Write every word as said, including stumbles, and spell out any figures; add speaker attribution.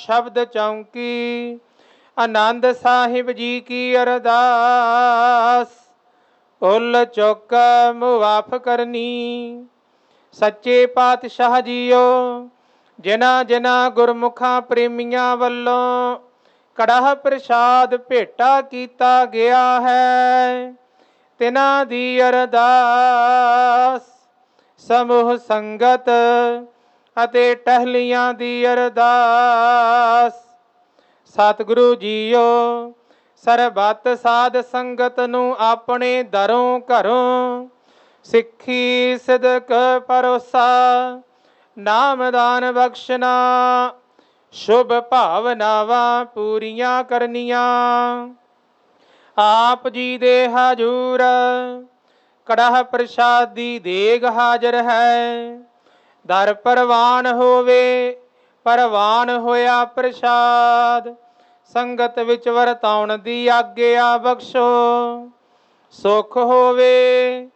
Speaker 1: शब्द चौंकी। आनंद साहिब जी की अरदास उल चुक मुआफ करनी। सच्चे पातशाह जीओ जिन्हां जिन्हां गुरमुखां प्रेमियां वल्लों कड़ाह प्रसाद भेटा कीता गया है, तिन्हां दी अरदास समूह संगत ਅਤੇ ਟਹਿਲੀਆਂ ਦੀ ਅਰਦਾਸ। ਸਤਿਗੁਰੂ ਜੀਓ ਸਰਬੱਤ ਸਾਧ ਸੰਗਤ ਨੂੰ ਆਪਣੇ ਦਰੋਂ ਘਰੋਂ ਸਿੱਖੀ ਸਿਦਕ ਭਰੋਸਾ ਨਾਮਦਾਨ ਬਖਸ਼ਣਾ, ਸ਼ੁਭ ਭਾਵਨਾਵਾਂ ਪੂਰੀਆਂ ਕਰਨੀਆਂ। ਆਪ ਜੀ ਦੇ ਹਜੂਰ ਕੜਾਹ ਪ੍ਰਸਾਦ ਦੀ ਦੇਗ ਹਾਜ਼ਰ ਹੈ। ਦਰ ਪ੍ਰਵਾਨ ਹੋਵੇ ਪ੍ਰਵਾਨ ਹੋਇਆ ਪ੍ਰਸਾਦ, ਸੰਗਤ ਵਿੱਚ ਵਰਤਾਉਣ ਦੀ ਆਗਿਆ ਬਖਸ਼ੋ। ਸੁਖ ਹੋਵੇ